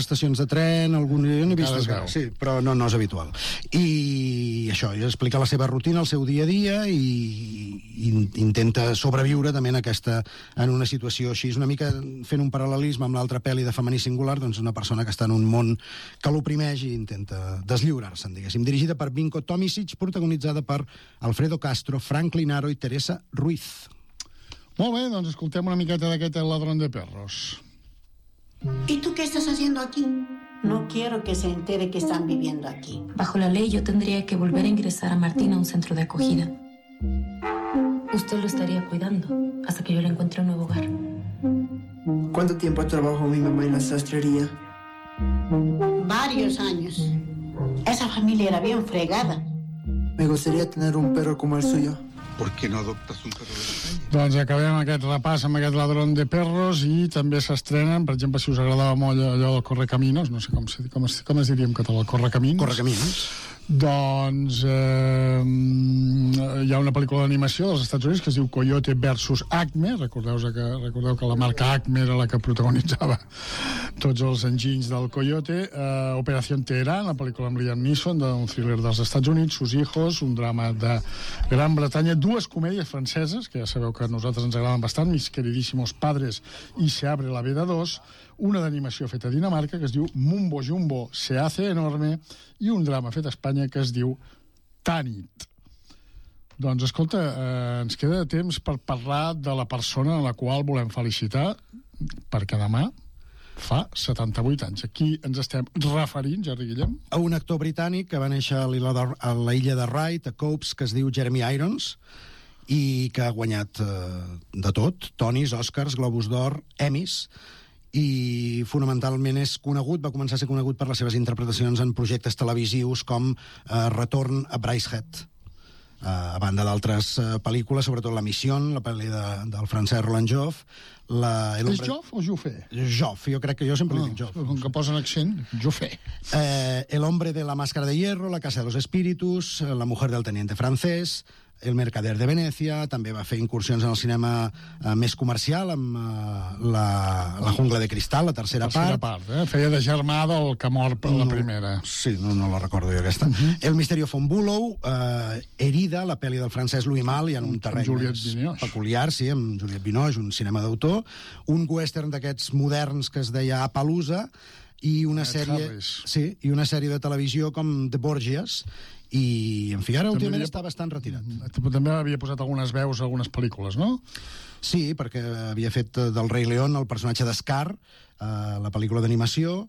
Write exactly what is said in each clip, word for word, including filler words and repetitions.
estacions de tren, algun... Jo n'he vist, Cada sí, però no, no és habitual. I això, i explica la seva rutina, el seu dia a dia, i, i intenta sobreviure també en aquesta, en una situació així, una mica fent un paral·lelisme amb l'altra pel·li de Femení Singular, doncs una persona que està en un món que l'oprimeix i intenta deslliurar-se'n, diguéssim. Dirigida per Vinko Tomisic, protagonitzada per Alfredo Castro, Franklin Aro i Teresa Ruiz. Molt bé, doncs escoltem una miqueta d'aquest El ladrón de perros. ¿Y tú qué estás haciendo aquí? No quiero que se entere que están viviendo aquí. Bajo la ley yo tendría que volver a ingresar a Martín a un centro de acogida. Usted lo estaría cuidando hasta que yo le encuentre un nuevo hogar. ¿Cuánto tiempo trabajó mi mamá en la sastrería? Varios años. Esa familia era bien fregada. Me gustaría tener un perro como el suyo. ¿Por qué no adoptas un perro de la calle? Doncs acabem aquest repàs amb aquest Ladrón de perros i també s'estrenen, per exemple, si us agradava molt allò, allò del Correcaminos, no sé com, com, es, com es diria en català, el Correcaminos. Correcaminos. Doncs eh, hi ha una pel·lícula d'animació dels Estats Units que es diu Coyote versus Acme. Recordeu que, recordeu que la marca Acme era la que protagonitzava tots els enginys del Coyote. eh, Operación Teherán, la pel·lícula amb Liam Neeson, d'un thriller dels Estats Units, Sus hijos, un drama de Gran Bretanya, dues comèdies franceses que ja sabeu que a nosaltres ens agraden bastant, Mis queridísimos padres i Se abre la veda dos, una d'animació feta a Dinamarca que es diu Mumbo Jumbo se hace enorme, i un drama fet a Espanya que es diu Tanit. Doncs escolta, eh, ens queda temps per parlar de la persona a la qual volem felicitar, perquè demà fa setanta-vuit anys. Aquí ens estem referint, Jordi Guillem, a un actor britànic que va néixer a l'illa de, a l'illa de Wright, a Copes, que es diu Jeremy Irons, i que ha guanyat eh, de tot, Tonys, Oscars, Globus d'Or, Emmys, i fonamentalment és conegut, va començar a ser conegut per les seves interpretacions en projectes televisius com eh, Retorn a Brideshead, eh, a banda d'altres eh, pel·lícules, sobretot La Missió, la pel·li de, del francès Roland Joff. La, el és hombre... Joff o Joffé? Joff, jo crec que jo sempre Ah, li dic Joff. com que posen accent, Joffé. Eh, El hombre de la máscara de hierro, La casa de los espíritus, La mujer del teniente francés, El mercader de Venècia, també va fer incursions en el cinema eh, més comercial amb eh, la, la jungla de cristal, la tercera, tercera part. part eh? Feia de germà del que mor per la No, primera. Sí, no, no la recordo jo aquesta. Uh -huh. El misterio von Bülow, eh, Herida, la pel·li del francès Louis Malle, en un terreny Juliette més Binoche. peculiar, sí, amb Juliette Binoche, un cinema d'autor, un western d'aquests moderns que es deia Appaloosa, i una Ed sèrie, Harris. sí, i una sèrie de televisió com The Borgias, i en fi, ara últimament havia- està bastant retirat. També havia posat algunes veus a algunes pel·lícules, no? Sí, perquè havia fet eh, del Rei León el personatge d'Scar, eh, la pel·lícula d'animació,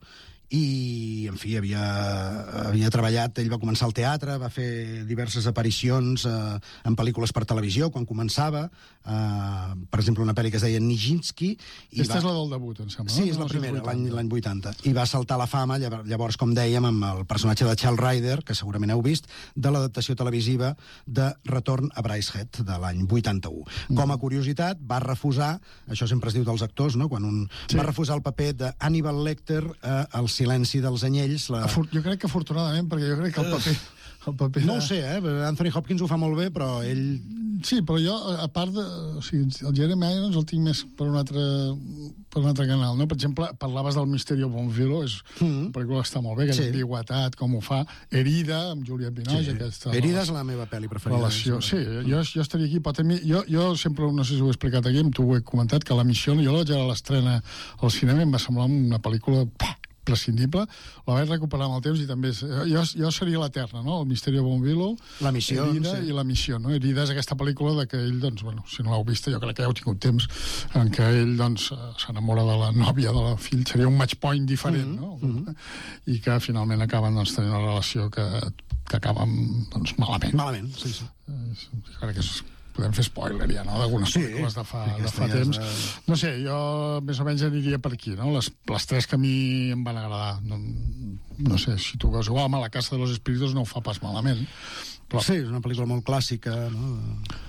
i, en fi, havia, havia treballat, ell va començar al teatre, va fer diverses aparicions eh, en pel·lícules per televisió, quan començava, eh, per exemple, una pel·li que es deia Nijinsky. I Aquesta va... és la del debut, em sembla. Sí, no? és la No, primera, és l'any l'any vuitanta. I va saltar a la fama, llavors, llavors, com dèiem, amb el personatge de Charles Ryder, que segurament heu vist, de l'adaptació televisiva de Retorn a Brideshead, de l'any vuitanta-u. Mm. Com a curiositat, va refusar, això sempre es diu dels actors, no?, quan un sí. va refusar el paper de Hannibal Lecter a El silenci dels anyells. La... Afor jo crec que afortunadament, perquè jo crec que el paper... El paper No de... ho sé, eh? Anthony Hopkins ho fa molt bé, però ell... Sí, però jo, a part de... O sigui, el Jeremy Irons el tinc més per un altre, per un altre canal, no? Per exemple, parlaves del Misterio von Bülow, és mm -hmm. una pel·lícula que està molt bé, que sí. és ambigüetat, com ho fa. Herida, amb Juliette Binoche, sí. aquesta... Herida és la meva pel·li preferida. Relació. Sí, jo, jo estaria aquí, però també... Jo, jo sempre, no sé si ho he explicat aquí, amb tu ho he comentat, que La Missió, jo la vaig veure a l'estrena al cinema i em va semblar una pel·lícula... Pah, prescindible, la vaig recuperar amb el temps i també, jo, jo seria l'Eterna, no? El Misterio von Bülow, La Missió, Herida sí. i La Missió, no? Herida és aquesta pel·lícula de que ell, doncs, bueno, si no l'heu vista, jo crec que ja heu tingut temps, en què ell, doncs, s'enamora de la nòvia de la fill, seria un match point diferent, mm -hmm. no? Mm -hmm. I que finalment acaben, doncs, tenint una relació que, que acaba, doncs, malament. Malament, sí, sí. Jo crec que és... Podem fer spoiler ja, no?, d'algunes sí, pel·lícules de fa, de ja fa temps. de... No sé, jo més o menys aniria per aquí, no? Les, les tres que a mi em van agradar. No, no sé, si tu veus igual, La casa de los espíritus no ho fa pas malament. Però... Sí, és una pel·lícula molt clàssica, no?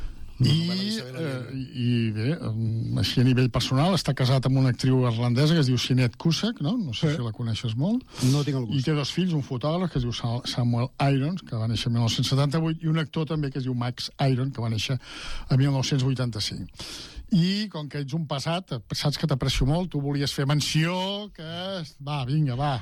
I, eh, i bé, així a nivell personal, està casat amb una actriu irlandesa que es diu Sinead Cusack, no? No sé sí. si la coneixes molt. No tinc el gust. I té dos fills, un fotògraf que es diu Samuel Irons, que va néixer en mil nou-cents setanta-vuit, i un actor també que es diu Max Irons, que va néixer en mil nou-cents vuitanta-cinc. I com que ets un passat, saps que t'aprecio molt, tu volies fer menció, que va, vinga, va,